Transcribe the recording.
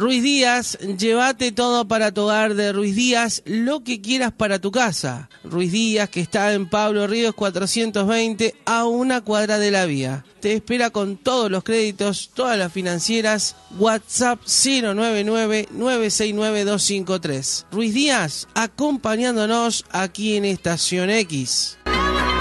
Ruiz Díaz, llévate todo para tu hogar de Ruiz Díaz, lo que quieras para tu casa. Ruiz Díaz, que está en Pablo Ríos 420, a una cuadra de la vía. Te espera con todos los créditos, todas las financieras. WhatsApp 099-969-253. Ruiz Díaz, acompañándonos aquí en Estación X.